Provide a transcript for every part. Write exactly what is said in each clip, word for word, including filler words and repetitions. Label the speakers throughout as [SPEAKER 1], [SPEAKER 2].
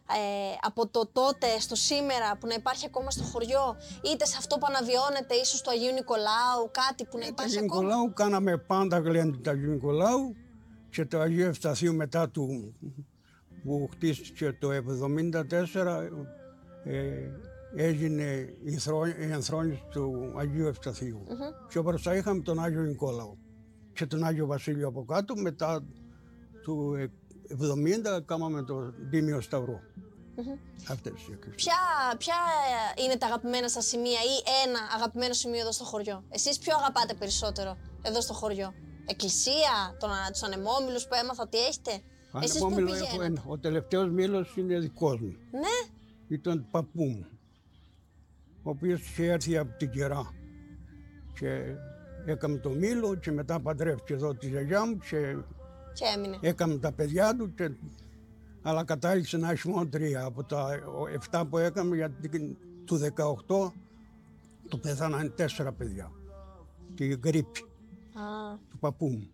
[SPEAKER 1] ε, από το τότε στο σήμερα που να υπάρχει ακόμα στο χωριό, είτε σε αυτό που αναβιώνεται ίσως του Αγίου Νικολάου, κάτι που να
[SPEAKER 2] Ε,
[SPEAKER 1] υπάρχει
[SPEAKER 2] το Αγίου
[SPEAKER 1] ακόμα?
[SPEAKER 2] Νικολάου κάναμε πάντα γλέντι του Αγίου Νικολάου και το Αγίου Ευσταθείου μετά του που χτίστηκε το εβδομήντα τέσσερα ε, έγινε η, θρό, η ενθρόνηση του Αγίου Ευσταθείου. Mm-hmm. Και μπροστά είχαμε τον Άγιο Νικόλαο και τον Άγιο Βασίλειο από κάτω. Μετά του εβδομήντα κάναμε το Τίμιο Σταυρό. Mm-hmm. Αυτές οι
[SPEAKER 1] ποια, ποια είναι τα αγαπημένα σας σημεία ή ένα αγαπημένο σημείο εδώ στο χωριό? Εσείς ποιο αγαπάτε περισσότερο εδώ στο χωριό? Εκκλησία, τον, τους ανεμόμυλους που έμαθα ότι έχετε? Εσείς πού πηγαίνετε?
[SPEAKER 2] Ο τελευταίος μήλος είναι δικός μου.
[SPEAKER 1] Ναι.
[SPEAKER 2] Ήταν του παππού μου, ο οποίος είχε έρθει από την Κερά και έκαμε το μήλο και μετά παντρεύτηκε εδώ τη γιαγιά μου και,
[SPEAKER 1] και έμεινε.
[SPEAKER 2] Έκαμε τα παιδιά του, και, αλλά κατάληξε να έχει μόνο τρία. Από τα εφτά που έκαμε, γιατί του δεκαοκτώ του πεθάνανε τέσσερα παιδιά. Τη γρίπη
[SPEAKER 1] ah.
[SPEAKER 2] του παππού μου.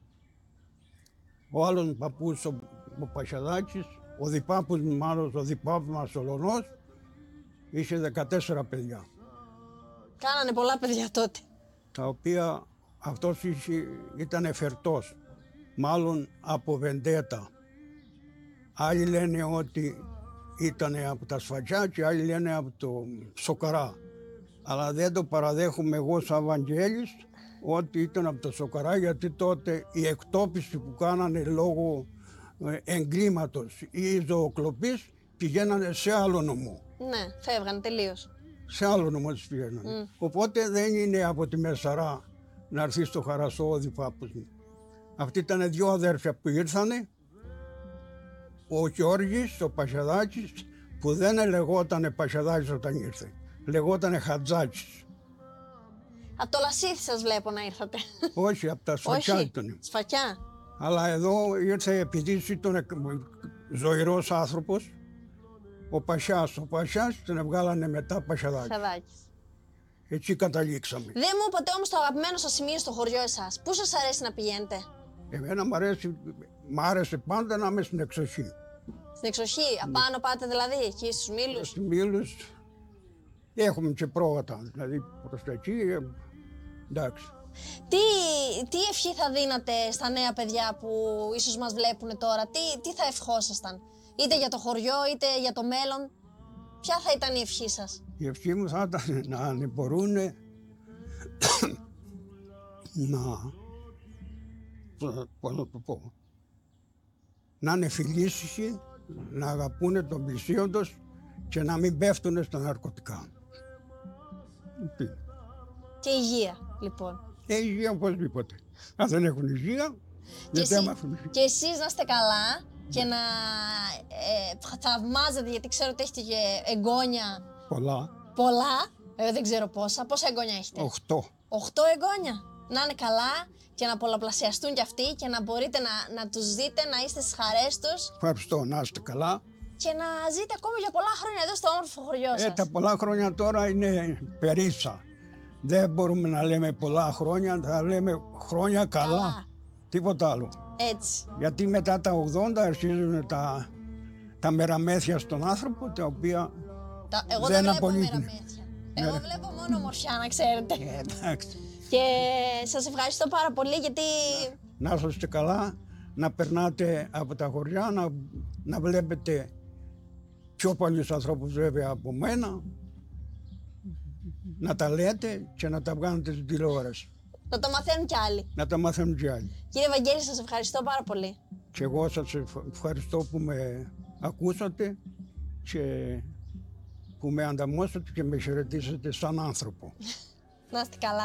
[SPEAKER 2] Ο άλλος παππούς, ο, ο Πασιαδάκης, ο διπάπους μου, μάλλον ο διπάπους μας ο Λονός, είχε δεκατέσσερα παιδιά.
[SPEAKER 1] Κάνανε πολλά παιδιά τότε.
[SPEAKER 2] Τα οποία αυτός είχε, ήταν εφερτός, μάλλον από βεντέτα. Άλλοι λένε ότι ήταν από τα Σφατιά και άλλοι λένε από το Σοκαρά. Αλλά δεν το παραδέχομαι εγώ σαν Βαγγέλης ότι ήταν από το Σοκαρά, γιατί τότε η εκτόπιση που κάνανε λόγω εγκλήματος ή ζωοκλοπής πηγαίνανε σε άλλο νομό.
[SPEAKER 1] Ναι, φεύγανε τελείως.
[SPEAKER 2] Σε άλλο νομό τις πηγαίνανε. Mm. Οπότε δεν είναι από τη Μεσαρά να έρθει στο Χαρασό ο διπάπους μου. Αυτοί ήταν δυο αδέρφια που ήρθανε. Ο Γιώργης, ο Πασιαδάκης, που δεν λεγότανε Πασιαδάκης όταν ήρθε. Λεγότανε Χατζάκης.
[SPEAKER 1] Από το Λασίθι σας βλέπω να ήρθατε.
[SPEAKER 2] Όχι, από τα Σφακιά ήταν.
[SPEAKER 1] Σφακιά.
[SPEAKER 2] Αλλά εδώ ήρθε επειδή ήταν ζωηρός άνθρωπος, ο Πασιάς. Ο Πασιάς τον βγάλανε μετά Πασιαδάκης. Έτσι καταλήξαμε.
[SPEAKER 1] Δεν μου είπατε όμως το αγαπημένο σας σημείο στο χωριό εσάς. Πού σας αρέσει να πηγαίνετε?
[SPEAKER 2] Εμένα μ' αρέσει, μ' άρεσε πάντα να είμαι στην εξοχή.
[SPEAKER 1] Στην εξοχή, απάνω πάτε δηλαδή, εκεί στους Μήλους?
[SPEAKER 2] Στους Μήλους έχουμε και πρόβατα, δηλαδή προς τα εκεί, εντάξει.
[SPEAKER 1] Τι, τι ευχή θα δίνατε στα νέα παιδιά που ίσως μας βλέπουν τώρα, τι, τι θα ευχόσασταν, είτε για το χωριό είτε για το μέλλον, ποια θα ήταν η ευχή σας?
[SPEAKER 2] Η ευχή μου θα ήταν να μπορούν να, πώς να το πω, να είναι φιλήσυχοι, να αγαπούν τον πλησίον τους και να μην πέφτουν στα ναρκωτικά.
[SPEAKER 1] Και υγεία, λοιπόν.
[SPEAKER 2] Ε, υγεία οπωσδήποτε. Αν δεν έχουν υγεία, δεν θα μάθουν.
[SPEAKER 1] Και εσείς να είστε καλά και να ε, θαυμάζετε, γιατί ξέρω ότι έχετε και εγγόνια.
[SPEAKER 2] Πολλά.
[SPEAKER 1] Πολλά. Ε, δεν ξέρω πόσα. Πόσα εγγόνια έχετε?
[SPEAKER 2] Οχτώ.
[SPEAKER 1] Οχτώ εγγόνια. Να είναι καλά και να πολλαπλασιαστούν κι αυτοί και να μπορείτε να, να τους δείτε, να είστε στις χαρές τους.
[SPEAKER 2] Ευχαριστώ, να είστε καλά.
[SPEAKER 1] Και να ζείτε ακόμη για πολλά χρόνια εδώ στο όμορφο χωριό σας.
[SPEAKER 2] Ε, τα πολλά χρόνια τώρα είναι περίσα. Δεν μπορούμε να λέμε πολλά χρόνια, θα λέμε χρόνια καλά. καλά. Τίποτα άλλο.
[SPEAKER 1] Έτσι.
[SPEAKER 2] Γιατί μετά τα ογδόντα αρχίζουν τα, τα μεραμέθια στον άνθρωπο, τα οποία
[SPEAKER 1] τα, εγώ
[SPEAKER 2] δεν
[SPEAKER 1] βλέπω
[SPEAKER 2] απολύτουν.
[SPEAKER 1] Μεραμέθια. Εγώ βλέπω μόνο ομορφιά, να ξέρετε.
[SPEAKER 2] Ε, εντάξει.
[SPEAKER 1] Και σας ευχαριστώ πάρα πολύ γιατί...
[SPEAKER 2] Να, να είστε καλά, να περνάτε από τα χωριά, να, να βλέπετε πιο παλιούς ανθρώπους βέβαια από μένα, να τα λέτε και να τα βγάνετε στην τηλεόραση.
[SPEAKER 1] Να το μαθαίνουν κι άλλοι.
[SPEAKER 2] Να τα μαθαίνουν κι άλλοι.
[SPEAKER 1] Κύριε Βαγγέλη, σας ευχαριστώ πάρα πολύ.
[SPEAKER 2] Και εγώ σας ευχαριστώ που με ακούσατε και που με ανταμώσατε και με χαιρετήσατε σαν άνθρωπο.
[SPEAKER 1] Να είστε καλά.